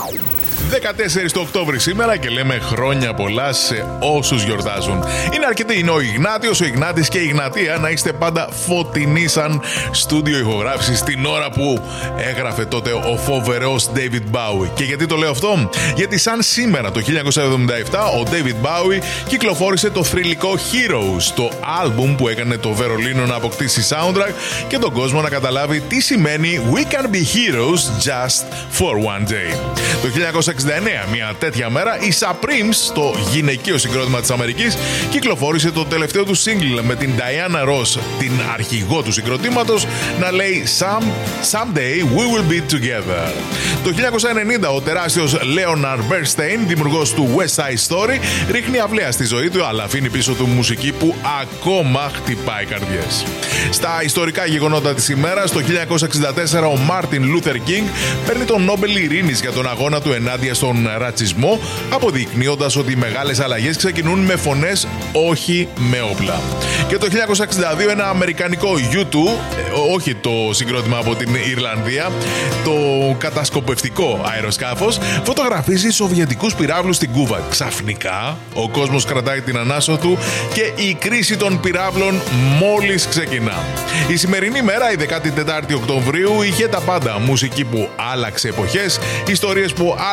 14 του Οκτώβρη σήμερα και λέμε χρόνια πολλά σε όσους γιορτάζουν. Είναι αρκετοί, είναι ο Ιγνάτιος, ο Ιγνάτης και η Ιγνατία να είστε πάντα φωτεινοί σαν στούντιο ηχογράφησης την ώρα που έγραφε τότε ο φοβερός David Bowie. Και γιατί το λέω αυτό? Γιατί σαν σήμερα το 1977 ο David Bowie κυκλοφόρησε το θρυλικό Heroes, το άλμπουμ που έκανε το Βερολίνο να αποκτήσει soundtrack και τον κόσμο να καταλάβει τι σημαίνει We can be heroes just for one day. Το 1969, μια τέτοια μέρα, η Supremes, το γυναικείο συγκρότημα της Αμερικής, κυκλοφόρησε το τελευταίο του single με την Diana Ross, την αρχηγό του συγκροτήματος, να λέει Someday we will be together. Το 1990, ο τεράστιος Leonard Bernstein, δημιουργός του West Side Story, ρίχνει αυλαία στη ζωή του, αλλά αφήνει πίσω του μουσική που ακόμα χτυπάει καρδιές. Στα ιστορικά γεγονότα της ημέρας, το 1964, ο Μάρτιν Λούθερ Κίνγκ παίρνει τον Νόμπελ Ειρήνης για τον αγώνα του ενάντια στον ρατσισμό, αποδεικνύοντας ότι οι μεγάλες αλλαγές ξεκινούν με φωνές, όχι με όπλα. Και το 1962 ένα αμερικανικό U2, όχι το συγκρότημα από την Ιρλανδία, το κατασκοπευτικό αεροσκάφος, φωτογραφίζει σοβιετικούς πυράβλους στην Κούβα. Ξαφνικά ο κόσμος κρατάει την ανάσο του και η κρίση των πυράβλων μόλις ξεκινά. Η σημερινή μέρα, η 14η Οκτωβρίου, είχε τα πάντα. Μουσική που άλλαξε εποχές, ιστορίες που